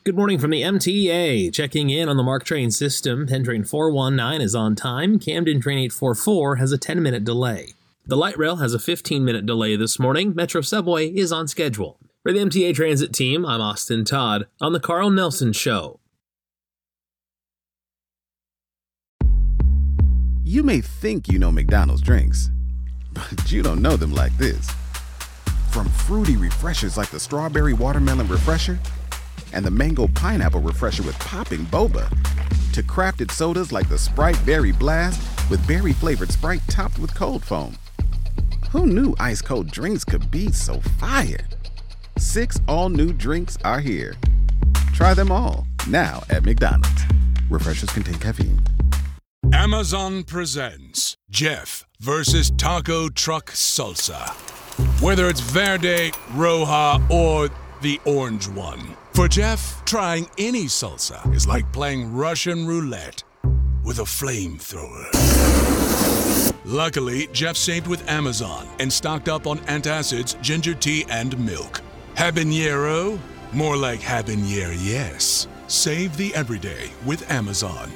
Good morning from the MTA. Checking in on the MARC train system. Penn Train 419 is on time. Camden Train 844 has a 10-minute delay. The light rail has a 15-minute delay this morning. Metro Subway is on schedule. For the MTA Transit team, I'm Austin Todd on the Carl Nelson Show. You may think you know McDonald's drinks, but you don't know them like this. From fruity refreshers like the Strawberry Watermelon Refresher and the Mango Pineapple Refresher with popping boba, to crafted sodas like the Sprite Berry Blast with berry-flavored Sprite topped with cold foam. Who knew ice-cold drinks could be so fire? 6 all-new drinks are here. Try them all, now at McDonald's. Refreshers contain caffeine. Amazon presents Jeff versus Taco Truck Salsa. Whether it's Verde, Roja, or the orange one. For Jeff, trying any salsa is like playing Russian roulette with a flamethrower. Luckily, Jeff saved with Amazon and stocked up on antacids, ginger tea, and milk. Habanero? More like habanero, yes. Save the everyday with Amazon.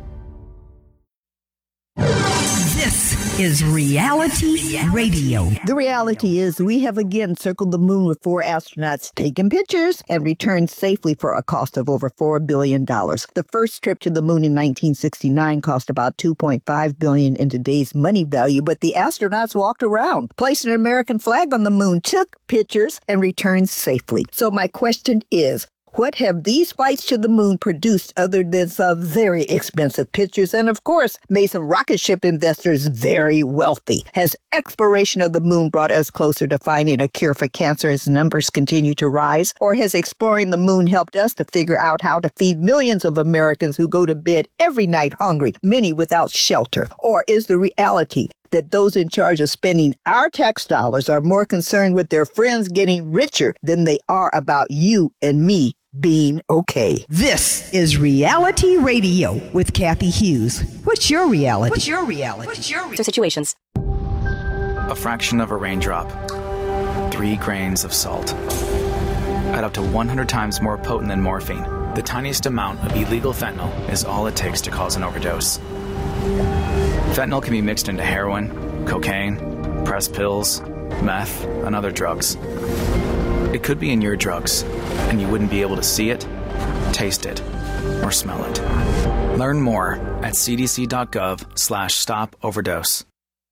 This is Reality Radio. The reality is we have again circled the moon with 4 astronauts taking pictures and returned safely for a cost of over $4 billion. The first trip to the moon in 1969 cost about $2.5 billion in today's money value, but the astronauts walked around, placed an American flag on the moon, took pictures, and returned safely. So my question is, what have these flights to the moon produced other than some very expensive pictures and, of course, made some rocket ship investors very wealthy? Has exploration of the moon brought us closer to finding a cure for cancer as numbers continue to rise? Or has exploring the moon helped us to figure out how to feed millions of Americans who go to bed every night hungry, many without shelter? Or is the reality that those in charge of spending our tax dollars are more concerned with their friends getting richer than they are about you and me being okay? This is Reality Radio with Kathy Hughes. What's your reality? Situations. A fraction of a raindrop. 3 grains of salt. At up to 100 times more potent than morphine, the tiniest amount of illegal fentanyl is all it takes to cause an overdose. Fentanyl can be mixed into heroin, cocaine, pressed pills, meth, and other drugs. It could be in your drugs, and you wouldn't be able to see it, taste it, or smell it. Learn more at cdc.gov/stop-overdose.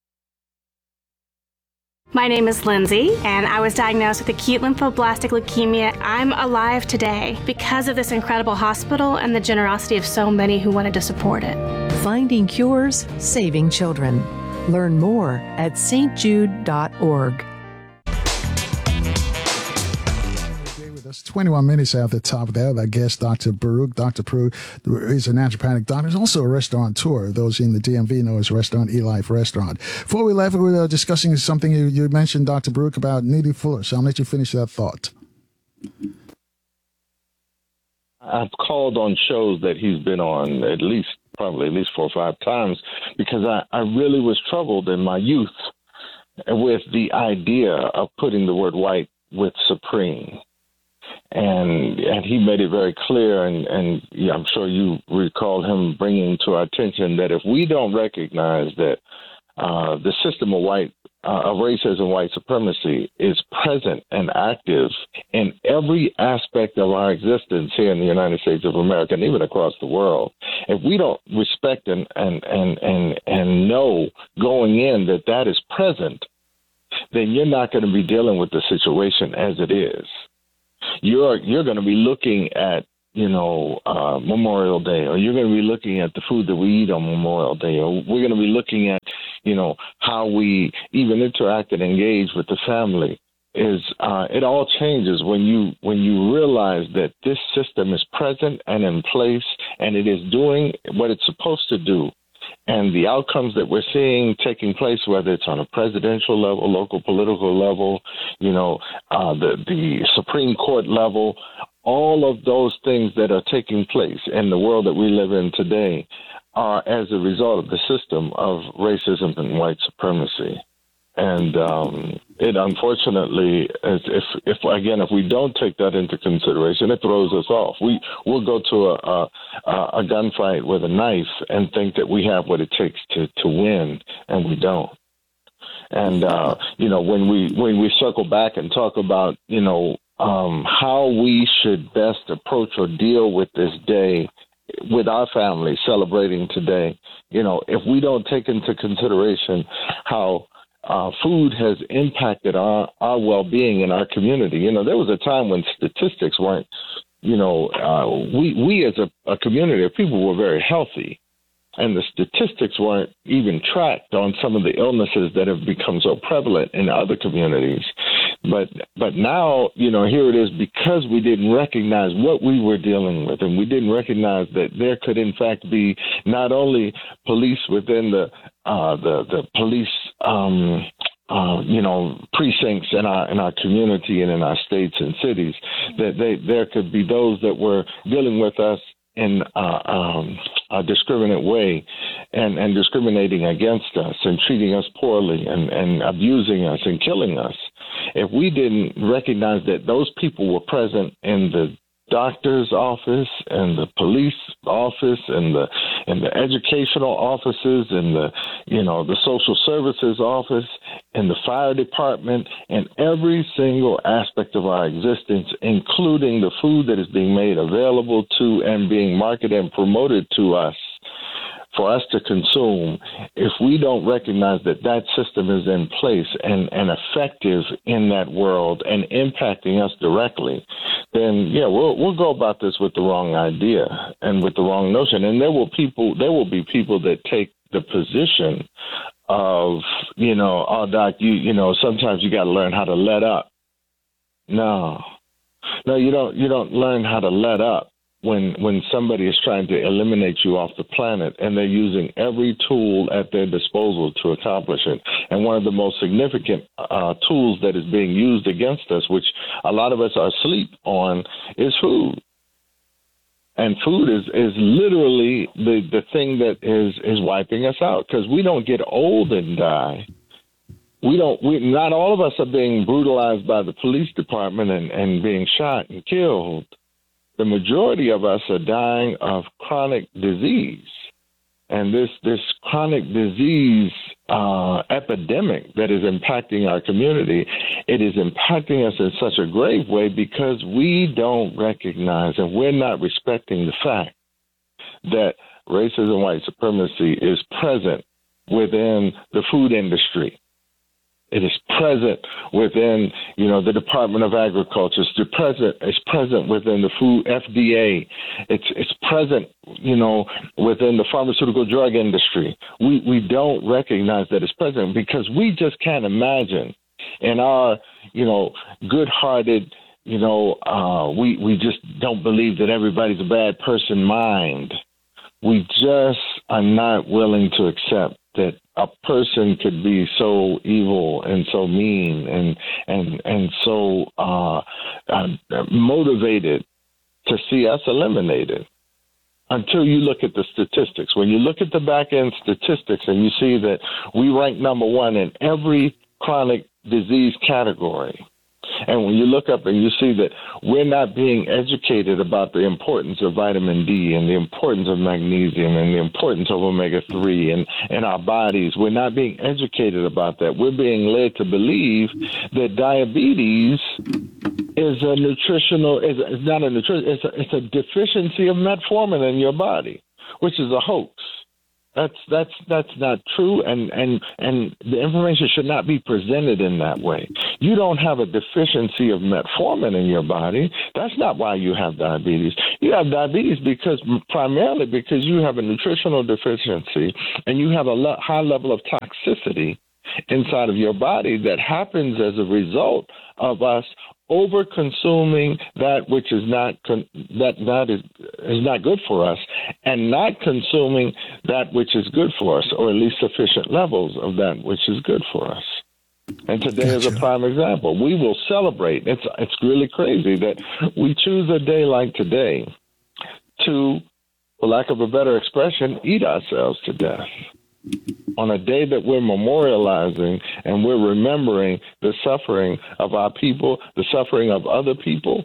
My name is Lindsay, and I was diagnosed with acute lymphoblastic leukemia. I'm alive today because of this incredible hospital and the generosity of so many who wanted to support it. Finding cures, saving children. Learn more at stjude.org. That's 21 minutes at the top of that. Our guest, Dr. Baruch. Dr. Baruch is a naturopathic doctor. He's also a restaurateur. Those in the DMV know his restaurant, E-Life Restaurant. Before we left, we were discussing something you mentioned, Dr. Baruch, about Neely Fuller. So I'll let you finish that thought. I've called on shows that he's been on probably at least 4 or 5 times because I really was troubled in my youth with the idea of putting the word white with supreme. And he made it very clear, and yeah, I'm sure you recall him bringing to our attention that if we don't recognize that the system of racism, white supremacy is present and active in every aspect of our existence here in the United States of America and even across the world, if we don't respect and know going in that is present, then you're not going to be dealing with the situation as it is. You're going to be looking at, Memorial Day, or you're going to be looking at the food that we eat on Memorial Day, or we're going to be looking at, how we even interact and engage with the family. It all changes when you realize that this system is present and in place, and it is doing what it's supposed to do. And the outcomes that we're seeing taking place, whether it's on a presidential level, local political level, the Supreme Court level, all of those things that are taking place in the world that we live in today are as a result of the system of racism and white supremacy. And it unfortunately, if we don't take that into consideration, it throws us off. We'll go to a gunfight with a knife and think that we have what it takes to win, and we don't. And when we circle back and talk about how we should best approach or deal with this day with our family celebrating today, if we don't take into consideration how food has impacted our well-being in our community. There was a time when statistics weren't, we as a community of people were very healthy, and the statistics weren't even tracked on some of the illnesses that have become so prevalent in other communities. But now, here it is, because we didn't recognize what we were dealing with, and we didn't recognize that there could in fact be not only police within the police precincts in our community and in our states and cities, that there could be those that were dealing with us in a discriminate way and discriminating against us and treating us poorly and abusing us and killing us. If we didn't recognize that those people were present in the doctor's office and the police office and the educational offices and the social services office and the fire department and every single aspect of our existence, including the food that is being made available to and being marketed and promoted to us for us to consume, if we don't recognize that system is in place and effective in that world and impacting us directly, then we'll go about this with the wrong idea and with the wrong notion. And there will be people that take the position of, oh, Doc, sometimes you got to learn how to let up. No, you don't learn how to let up when somebody is trying to eliminate you off the planet, and they're using every tool at their disposal to accomplish it. And one of the most significant tools that is being used against us, which a lot of us are asleep on, is food. And food is literally the thing that is wiping us out, because we don't get old and die. Not all of us are being brutalized by the police department and being shot and killed. The majority of us are dying of chronic disease. And this chronic disease epidemic that is impacting our community, it is impacting us in such a grave way because we don't recognize and we're not respecting the fact that racism and white supremacy is present within the food industry. It is present within, the Department of Agriculture. It's present within the food FDA. It's present, within the pharmaceutical drug industry. We don't recognize that it's present because we just can't imagine in our, good-hearted, we just don't believe that everybody's a bad person mind. We just are not willing to accept that a person could be so evil and so mean and so motivated to see us eliminated until you look at the statistics. When you look at the back-end statistics and you see that we rank number one in every chronic disease category, and when you look up and you see that we're not being educated about the importance of vitamin D and the importance of magnesium and the importance of omega-3 in our bodies, we're not being educated about that. We're being led to believe that diabetes is it's a deficiency of metformin in your body, which is a hoax. That's not true, and the information should not be presented in that way. You don't have a deficiency of metformin in your body. That's not why you have diabetes. You have diabetes primarily because you have a nutritional deficiency and you have a high level of toxicity inside of your body that happens as a result of us over consuming that which is not good for us, and not consuming that which is good for us, or at least sufficient levels of that which is good for us. And today is a prime example. We will celebrate. It's really crazy that we choose a day like today to, for lack of a better expression, eat ourselves to death. on a day that we're memorializing and we're remembering the suffering of our people, the suffering of other people.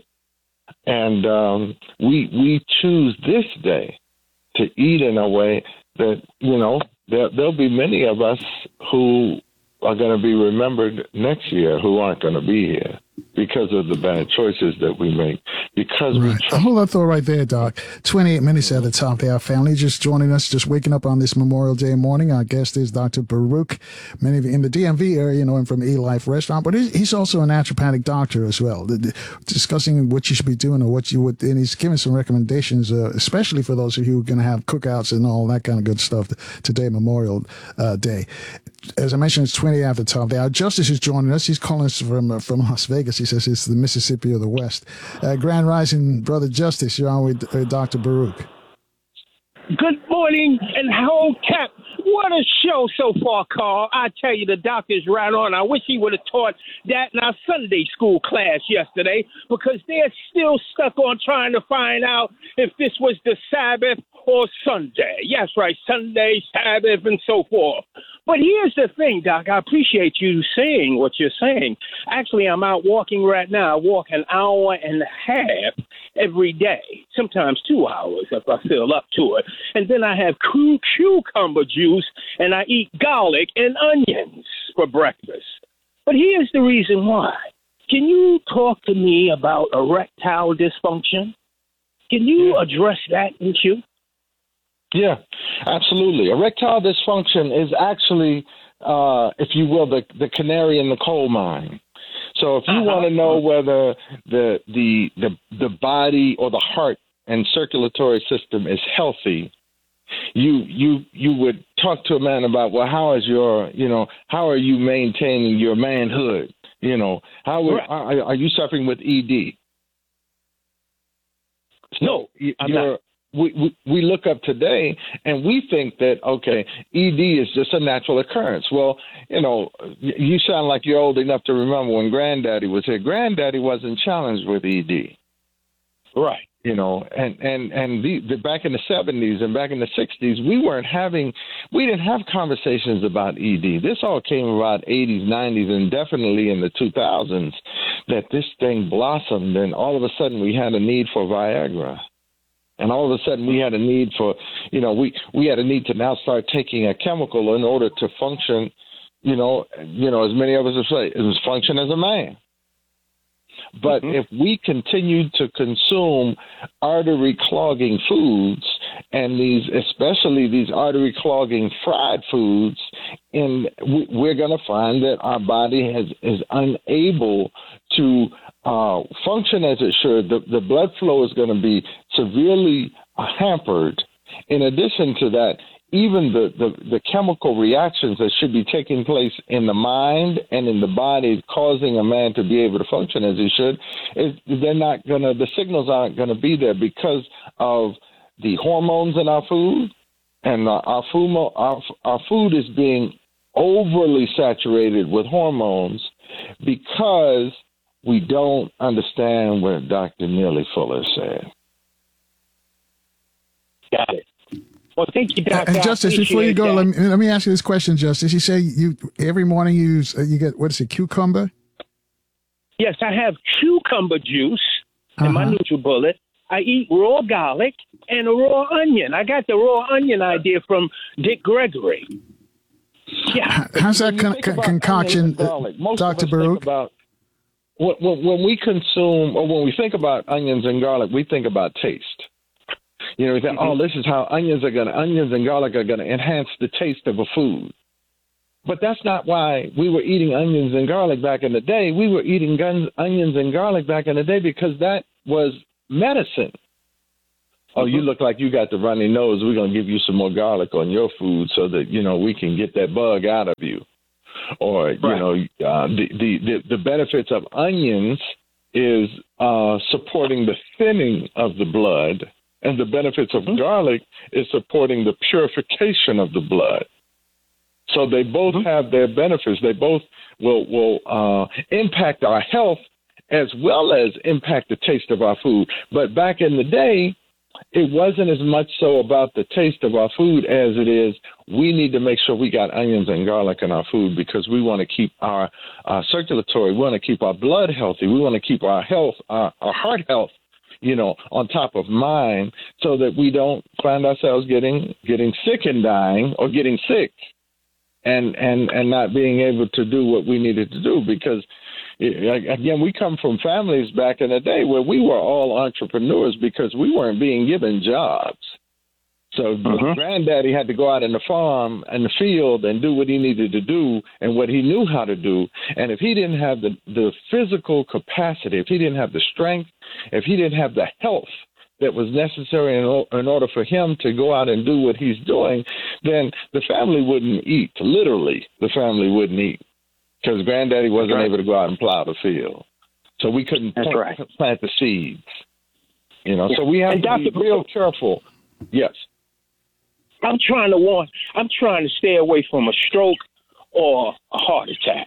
And we choose this day to eat in a way that, there'll be many of us who are going to be remembered next year who aren't going to be here because of the bad choices that we make. Because right. Hold that thought right there, Doc. 28 minutes at the top there. Our family just joining us, just waking up on this Memorial Day morning. Our guest is Dr. Baruch. Many of you in the DMV area know him from E-Life Restaurant, but he's also a naturopathic doctor as well, discussing what you should be doing or what you would, and he's giving some recommendations, especially for those of you who are going to have cookouts and all that kind of good stuff today, Memorial Day. As I mentioned, it's 20 at the top there. Our Justice is joining us. He's calling us from Las Vegas. He says it's the Mississippi of the West. Grand Rising, Brother Justice. You're on with Dr. Baruch. Good morning, and hello, Cap. What a show so far, Carl. I tell you, the doctor's right on. I wish he would have taught that in our Sunday school class yesterday, because they're still stuck on trying to find out if this was the Sabbath or Sunday. Yes, right, Sunday, Sabbath, and so forth. But here's the thing, Doc. I appreciate you saying what you're saying. Actually, I'm out walking right now. I walk an hour and a half every day, sometimes 2 hours if I feel up to it. And then I have cucumber juice, and I eat garlic and onions for breakfast. But here's the reason why. Can you talk to me about erectile dysfunction? Can you address that, wouldn't you? Yeah, absolutely. Erectile dysfunction is actually, if you will, the canary in the coal mine. So if you want to know whether the body or the heart and circulatory system is healthy, you would talk to a man about, well, how are you maintaining your manhood? Are you suffering with ED? No, I'm not. We look up today and we think that, okay, ED is just a natural occurrence. Well, you sound like you're old enough to remember when Granddaddy was here. Granddaddy wasn't challenged with ED. Right. And back in the 70s and back in the 60s, we didn't have conversations about ED. This all came about 80s, 90s, and definitely in the 2000s that this thing blossomed, and all of a sudden we had a need for Viagra. And all of a sudden we had a need for, we had a need to now start taking a chemical in order to function, as many of us have said, it was function as a man. But if we continue to consume artery clogging foods, and especially these artery clogging fried foods, and we're going to find that our body is unable to function as it should. The blood flow is going to be severely hampered. In addition to that, even the chemical reactions that should be taking place in the mind and in the body, causing a man to be able to function as he should, the signals aren't going to be there because of the hormones in our food, and our food is being overly saturated with hormones because we don't understand what Dr. Neely Fuller said. Got it. Well, thank you, Doctor. And Justice, before you go, let me ask you this question, Justice. You say every morning you get, what is it, cucumber? Yes, I have cucumber juice in my NutriBullet. I eat raw garlic and a raw onion. I got the raw onion idea from Dick Gregory. Yeah. How's that concoction, Dr. Baruch? When we consume, or when we think about onions and garlic, we think about taste. We think, this is how onions and garlic are going to enhance the taste of a food. But that's not why we were eating onions and garlic back in the day. We were eating onions and garlic back in the day because that was medicine. Oh, you look like you got the runny nose. We're going to give you some more garlic on your food so that, we can get that bug out of you. Or, the benefits of onions is supporting the thinning of the blood, and the benefits of garlic is supporting the purification of the blood. So they both have their benefits. They both will impact our health as well as impact the taste of our food. But back in the day, it wasn't as much so about the taste of our food as it is we need to make sure we got onions and garlic in our food because we want to keep our circulatory, we want to keep our blood healthy, we want to keep our health, our heart health, on top of mind so that we don't find ourselves getting sick and dying or getting sick and not being able to do what we needed to do because again, we come from families back in the day where we were all entrepreneurs because we weren't being given jobs. So Granddaddy had to go out in the farm and the field and do what he needed to do and what he knew how to do. And if he didn't have the physical capacity, if he didn't have the strength, if he didn't have the health that was necessary in order for him to go out and do what he's doing, then the family wouldn't eat. Literally, the family wouldn't eat because Granddaddy wasn't able to go out and plow the field. So we couldn't plant the seeds. So we have to be real careful. Yes. I'm trying to stay away from a stroke or a heart attack.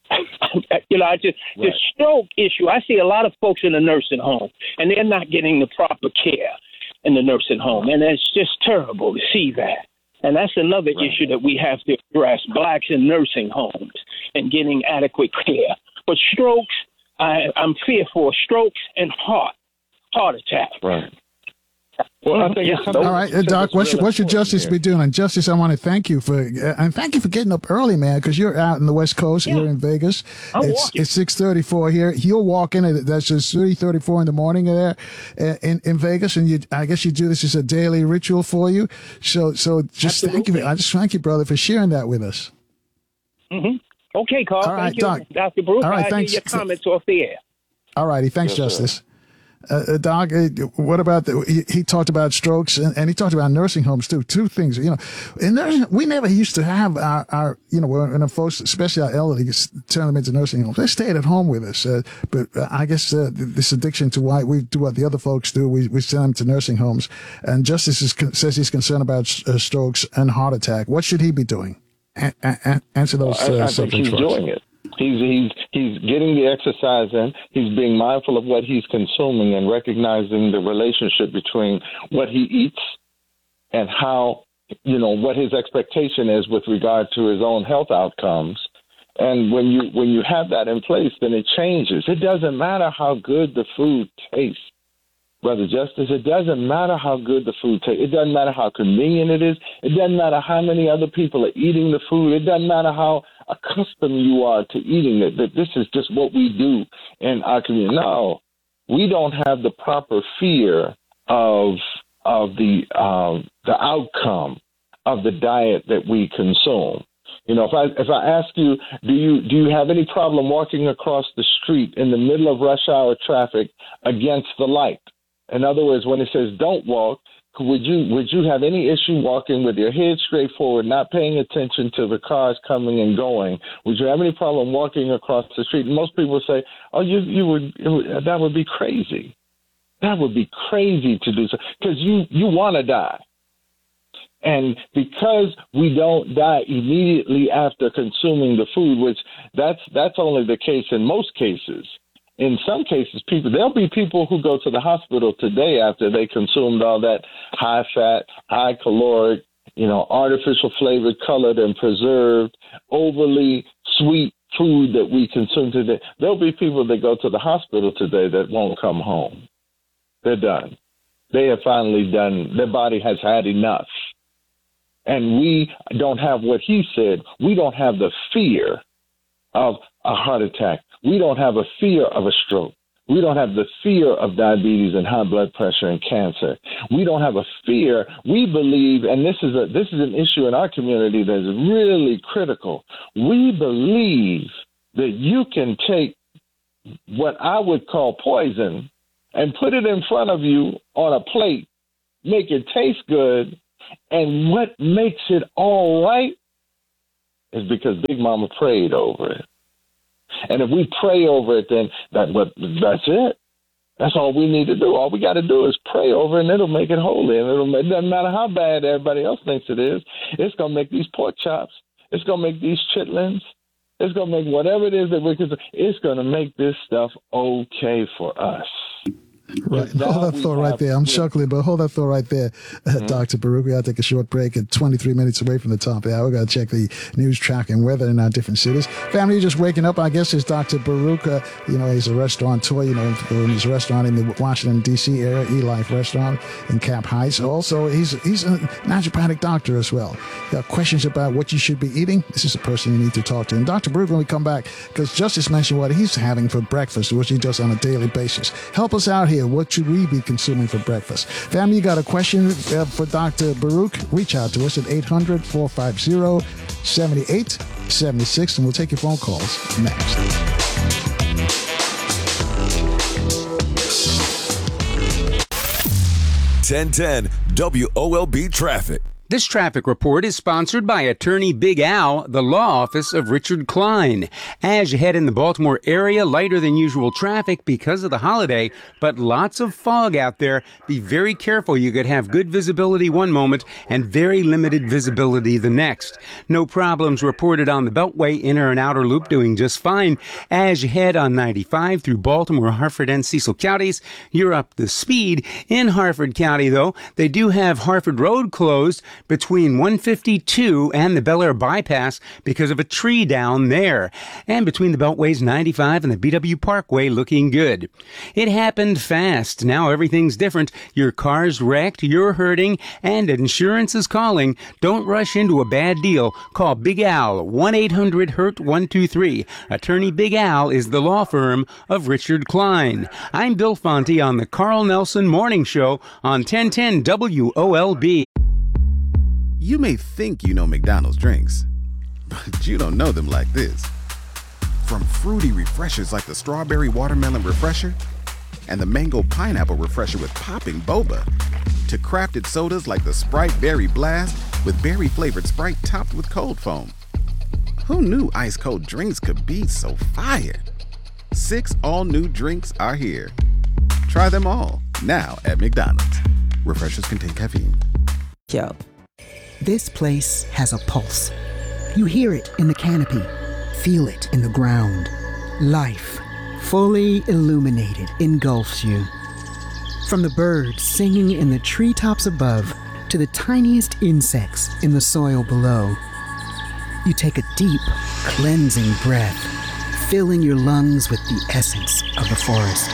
The stroke issue, I see a lot of folks in the nursing home, and they're not getting the proper care in the nursing home, and it's just terrible to see that. And that's another issue that we have to address, blacks in nursing homes and getting adequate care. But strokes, I'm fearful of strokes and heart attack. Right. Well, I think all right, Doc. What should Justice be doing? And Justice, I want to thank you for getting up early, man, because you're out in the West Coast here in Vegas. It's 6:34 here. You'll walk in. That's just 3:34 in the morning there in Vegas, and I guess you do this as a daily ritual for you. So just thank you. I just thank you, brother, for sharing that with us. Mm-hmm. Okay, Carl. All right, thank you, Doc. Dr. Bruce. All right, thanks. Your comments off the air. All righty, thanks, Justice. Doc, what about he talked about strokes and he talked about nursing homes too. Two things, in nursing, we never used to have our when the folks, especially our elderly, turn them into nursing homes. They stayed at home with us. But I guess this addiction to why we do what the other folks do, we send them to nursing homes. And Justice says he's concerned about strokes and heart attack. What should he be doing? Answer those I think he's doing it. He's getting the exercise in. He's being mindful of what he's consuming and recognizing the relationship between what he eats and how, what his expectation is with regard to his own health outcomes. And when you have that in place, then it changes. It doesn't matter how good the food tastes, Brother Justice. It doesn't matter how good the food tastes. It doesn't matter how convenient it is. It doesn't matter how many other people are eating the food. It doesn't matter how accustomed you are to eating it, that this is just what we do in our community. No, we don't have the proper fear of the outcome of the diet that we consume. If I ask you, do you have any problem walking across the street in the middle of rush hour traffic against the light? In other words, when it says don't walk, would you have any issue walking with your head straight forward, not paying attention to the cars coming and going? Would you have any problem walking across the street? And most people say, "Oh, that would be crazy. That would be crazy to do so because you want to die." And because we don't die immediately after consuming the food, which that's only the case in most cases. In some cases, there'll be people who go to the hospital today after they consumed all that high fat, high caloric, artificial flavored, colored, and preserved, overly sweet food that we consume today. There'll be people that go to the hospital today that won't come home. They're done. They have finally done. Their body has had enough. And we don't have what he said. We don't have the fear of a heart attack. We don't have a fear of a stroke. We don't have the fear of diabetes and high blood pressure and cancer. We don't have a fear. We believe, and this is an issue in our community that's really critical. We believe that you can take what I would call poison and put it in front of you on a plate, make it taste good, and what makes it all right is because Big Mama prayed over it. And if we pray over it, then that's it. That's all we need to do. All we got to do is pray over it, and it'll make it holy. And it doesn't matter how bad everybody else thinks it is. It's going to make these pork chops. It's going to make these chitlins. It's going to make whatever it is that it's going to make this stuff okay for us. Right. Hold that thought right there. I'm chuckling, but hold that thought right there, Dr. Baruch. We got to take a short break at 23 minutes away from the top of the hour. We got to check the news track and weather in our different cities. Family, just waking up. I guess it's Dr. Baruch. He's a restaurateur. In his restaurant in the Washington, D.C. area, E-Life Restaurant in Cap Heights. Also, he's a naturopathic doctor as well. You got questions about what you should be eating? This is the person you need to talk to. And Dr. Baruch, when we come back, because Justice mentioned what he's having for breakfast, which he does on a daily basis. Help us out here. What should we be consuming for breakfast? Family, you got a question for Dr. Baruch? Reach out to us at 800-450-7876, and we'll take your phone calls next. .1010 WOLB Traffic. This traffic report is sponsored by Attorney Big Al, the law office of Richard Klein. As you head in the Baltimore area, lighter than usual traffic because of the holiday, but lots of fog out there. Be very careful. You could have good visibility one moment and very limited visibility the next. No problems reported on the Beltway, inner and outer loop doing just fine. As you head on 95 through Baltimore, Harford, and Cecil counties, you're up the speed. In Harford County, though, they do have Harford Road closed between 152 and the Bel Air bypass because of a tree down there. And between the Beltways 95 and the BW Parkway looking good. It happened fast. Now everything's different. Your car's wrecked, you're hurting, and insurance is calling. Don't rush into a bad deal. Call Big Al, 1-800-HURT-123. Attorney Big Al is the law firm of Richard Klein. I'm Bill Fonte on the Carl Nelson Morning Show on 1010 WOLB. You may think you know McDonald's drinks, but you don't know them like this. From fruity refreshers like the Strawberry Watermelon Refresher and the Mango Pineapple Refresher with popping boba, to crafted sodas like the Sprite Berry Blast with berry-flavored Sprite topped with cold foam. Who knew ice-cold drinks could be so fire? 6 all-new drinks are here. Try them all, now at McDonald's. Refreshers contain caffeine. Yo. This place has a pulse. You hear it in the canopy, feel it in the ground. Life, fully illuminated, engulfs you. From the birds singing in the treetops above to the tiniest insects in the soil below. You take a deep, cleansing breath, filling your lungs with the essence of the forest.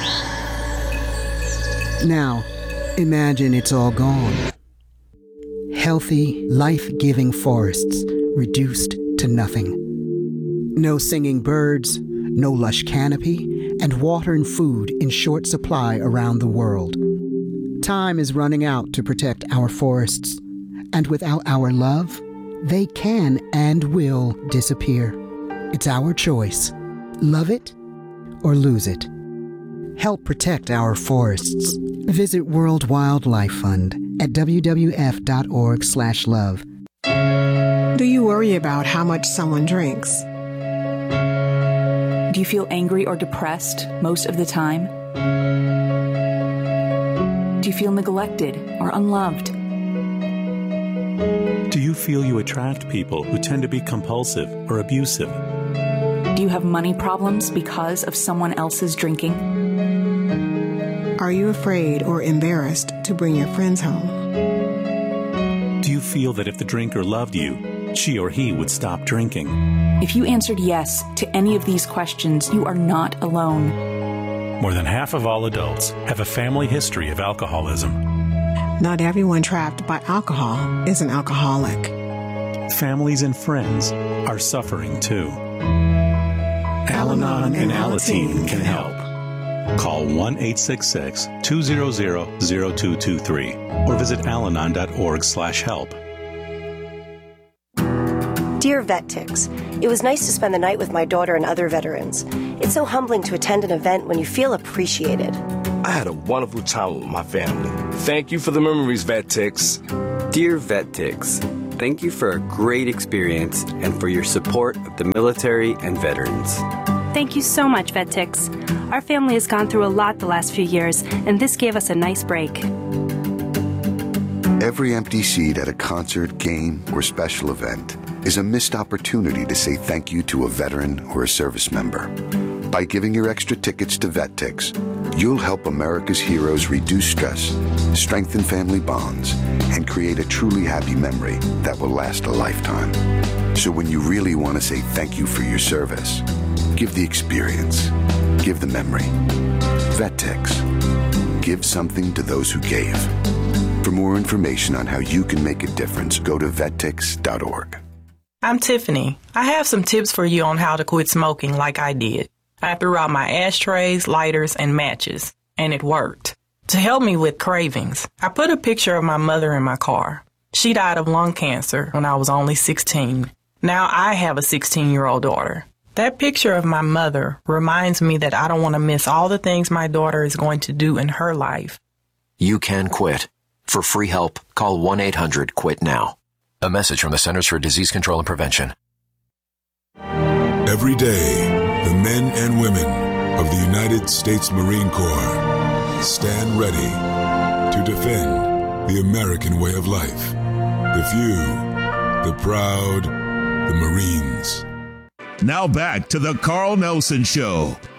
Now, imagine it's all gone. Healthy, life-giving forests reduced to nothing. No singing birds, no lush canopy, and water and food in short supply around the world. Time is running out to protect our forests, and without our love, they can and will disappear. It's our choice. Love it or lose it. Help protect our forests. Visit World Wildlife Fund at wwf.org/love. Do you worry about how much someone drinks? Do you feel angry or depressed most of the time? Do you feel neglected or unloved? Do you feel you attract people who tend to be compulsive or abusive? Do you have money problems because of someone else's drinking? Are you afraid or embarrassed to bring your friends home? Do you feel that if the drinker loved you, she or he would stop drinking? If you answered yes to any of these questions, you are not alone. More than half of all adults have a family history of alcoholism. Not everyone trapped by alcohol is an alcoholic. Families and friends are suffering too. Al-Anon and Alateen can help. Call 1-866-200-0223 or visit alanon.org/help. Dear VetTix, it was nice to spend the night with my daughter and other veterans. It's so humbling to attend an event when you feel appreciated. I had a wonderful time with my family. Thank you for the memories, VetTix. Dear VetTix, thank you for a great experience and for your support of the military and veterans. Thank you so much, VetTix. Our family has gone through a lot the last few years, and this gave us a nice break. Every empty seat at a concert, game, or special event is a missed opportunity to say thank you to a veteran or a service member. By giving your extra tickets to VetTix, You'll help America's heroes reduce stress, strengthen family bonds, and create a truly happy memory that will last a lifetime. So when you really want to say thank you for your service, give the experience, give the memory. VetTix. Give something to those who gave. For more information on how you can make a difference, go to vettix.org. I'm Tiffany. I have some tips for you on how to quit smoking like I did. I threw out my ashtrays, lighters, and matches, and it worked. To help me with cravings, I put a picture of my mother in my car. She died of lung cancer when I was only 16. Now I have a 16-year-old daughter. That picture of my mother reminds me that I don't want to miss all the things my daughter is going to do in her life. You can quit. For free help, call 1-800-QUIT-NOW. A message from the Centers for Disease Control and Prevention. Every day, the men and women of the United States Marine Corps stand ready to defend the American way of life. The few, the proud, the Marines. Now back to the Carl Nelson Show